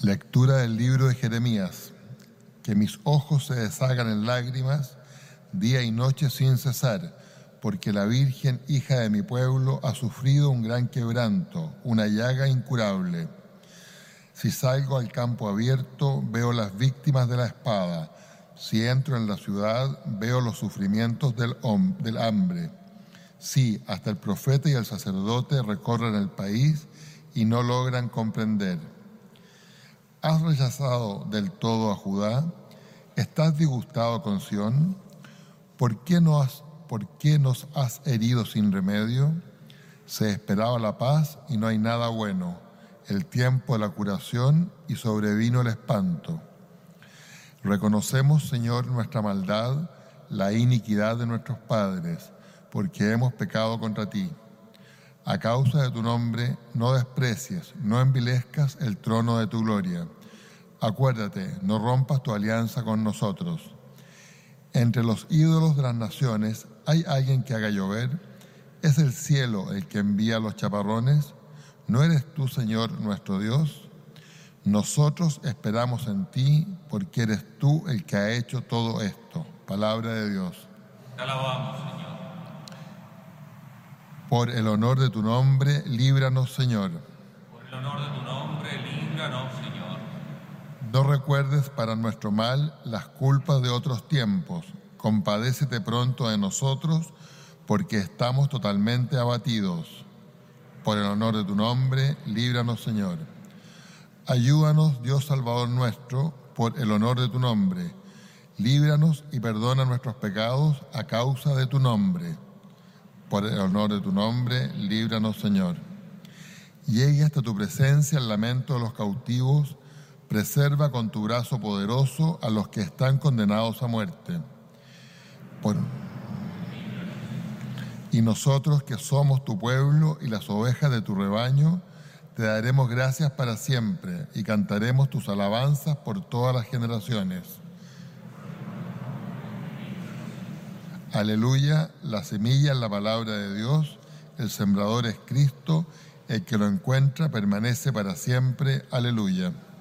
Lectura del libro de Jeremías. Que mis ojos se deshagan en lágrimas, día y noche sin cesar, porque la Virgen, hija de mi pueblo, ha sufrido un gran quebranto, una llaga incurable. Si salgo al campo abierto, veo las víctimas de la espada. Si entro en la ciudad, veo los sufrimientos del hambre. Sí, hasta el profeta y el sacerdote recorren el país y no logran comprender. ¿Has rechazado del todo a Judá? ¿Estás disgustado con Sión? ¿Por qué nos has herido sin remedio? Se esperaba la paz y no hay nada bueno, el tiempo de la curación y sobrevino el espanto. Reconocemos, Señor, nuestra maldad, la iniquidad de nuestros padres, porque hemos pecado contra ti. A causa de tu nombre, no desprecies, no envilezcas el trono de tu gloria. Acuérdate, no rompas tu alianza con nosotros. Entre los ídolos de las naciones, ¿hay alguien que haga llover? ¿Es el cielo el que envía los chaparrones? ¿No eres tú, Señor, nuestro Dios? Nosotros esperamos en ti, porque eres tú el que ha hecho todo esto. Palabra de Dios. Te alabamos, Señor. Por el honor de tu nombre, líbranos, Señor. Por el honor de tu nombre, líbranos, Señor. No recuerdes para nuestro mal las culpas de otros tiempos. Compadécete pronto de nosotros, porque estamos totalmente abatidos. Por el honor de tu nombre, líbranos, Señor. Ayúdanos, Dios Salvador nuestro, por el honor de tu nombre. Líbranos y perdona nuestros pecados a causa de tu nombre. Por el honor de tu nombre, líbranos, Señor. Llegue hasta tu presencia el lamento de los cautivos, preserva con tu brazo poderoso a los que están condenados a muerte. Y nosotros, que somos tu pueblo y las ovejas de tu rebaño, te daremos gracias para siempre y cantaremos tus alabanzas por todas las generaciones. Aleluya, la semilla es la palabra de Dios, el sembrador es Cristo, el que lo encuentra permanece para siempre. Aleluya.